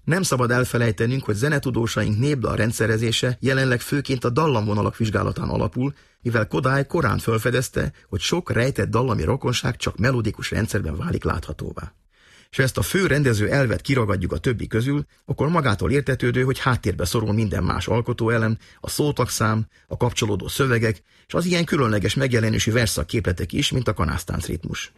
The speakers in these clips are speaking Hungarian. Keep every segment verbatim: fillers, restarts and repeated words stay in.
Nem szabad elfelejtenünk, hogy zenetudósaink népdal rendszerezése jelenleg főként a dallamvonalak vizsgálatán alapul, mivel Kodály korán felfedezte, hogy sok rejtett dallami rokonság csak melodikus rendszerben válik láthatóvá. És ha ezt a fő rendező elvet kiragadjuk a többi közül, akkor magától értetődő, hogy háttérbe szorul minden más alkotóelem, a szótagszám, a kapcsolódó szövegek, és az ilyen különleges megjelenésű versszakképletek is, mint a kanásztánc ritmus.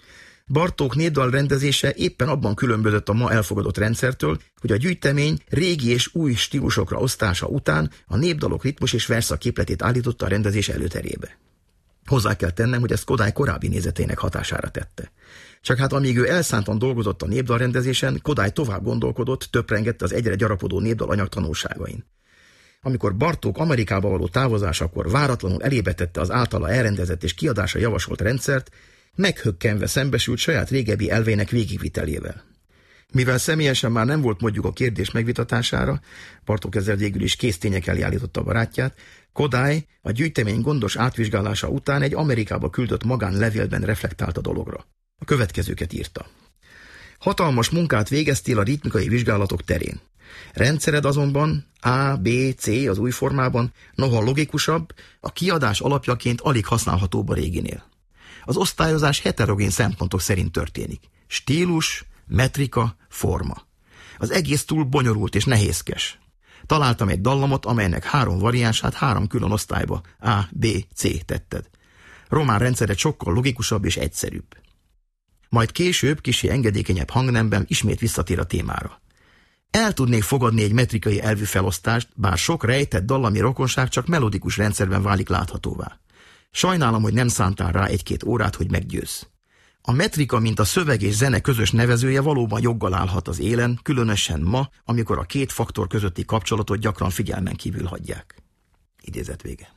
Bartók népdal rendezése éppen abban különbözött a ma elfogadott rendszertől, hogy a gyűjtemény régi és új stílusokra osztása után a népdalok ritmus és versszakképletét állította a rendezés előterébe. Hozzá kell tennem, hogy ezt Kodály korábbi nézetének hatására tette. Csak hát amíg ő elszántan dolgozott a népdalrendezésen, Kodály tovább gondolkodott, töprengette az egyre gyarapodó népdal anyagtanulságain. Amikor Bartók Amerikába való távozásakor váratlanul elébe tette az általa elrendezett és kiadásra javasolt rendszert, meghökkenve szembesült saját régebbi elvének végigvitelével. Mivel személyesen már nem volt módjuk a kérdés megvitatására, Bartók ezzel végül is kész tények elé állította a barátját, Kodály a gyűjtemény gondos átvizsgálása után egy Amerikába küldött magánlevélben reflektált a dologra. A következőket írta. Hatalmas munkát végeztél a ritmikai vizsgálatok terén. Rendszered azonban A, B, C az új formában, noha logikusabb, a kiadás alapjaként alig használhatóbb a réginél. Az osztályozás heterogén szempontok szerint történik. Stílus, metrika, forma. Az egész túl bonyolult és nehézkes. Találtam egy dallamot, amelynek három variánsát három külön osztályba, A, B, C tetted. Román rendszered sokkal logikusabb és egyszerűbb. Majd később, kissé engedékenyebb hangnemben ismét visszatér a témára. El tudnék fogadni egy metrikai elvű felosztást, bár sok rejtett dallami rokonság csak melodikus rendszerben válik láthatóvá. Sajnálom, hogy nem szántál rá egy-két órát, hogy meggyőzz. A metrika, mint a szöveg és zene közös nevezője valóban joggal állhat az élen, különösen ma, amikor a két faktor közötti kapcsolatot gyakran figyelmen kívül hagyják. Idézet vége.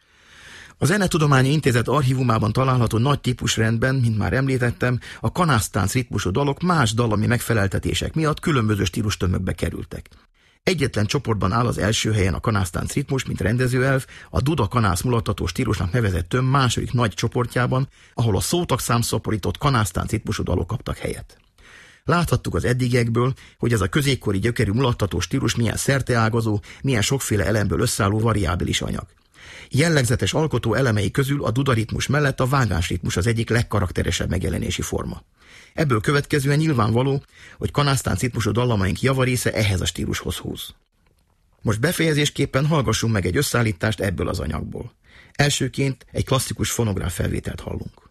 A Zenetudományi Intézet archívumában található nagy típusrendben, mint már említettem, a kanásztánc ritmusú dalok más dallami megfeleltetések miatt különböző stílustömegbe kerültek. Egyetlen csoportban áll az első helyen a kanásztánc ritmus, mint rendezőelv, a duda-kanász mulattató stílusnak nevezett tömb második nagy csoportjában, ahol a szótagszám szaporított kanásztánc ritmusú dalok kaptak helyet. Láthattuk az eddigiekből, hogy ez a középkori gyökerű mulattató stílus milyen szerteágazó, milyen sokféle elemből összeálló variábilis anyag. Jellegzetes alkotó elemei közül a dudaritmus mellett a vágásritmus az egyik legkarakteresebb megjelenési forma. Ebből következően nyilvánvaló, hogy kanásztánc ritmusú dallamaink javarésze ehhez a stílushoz húz. Most befejezésképpen hallgassunk meg egy összeállítást ebből az anyagból. Elsőként egy klasszikus fonográf felvételt hallunk.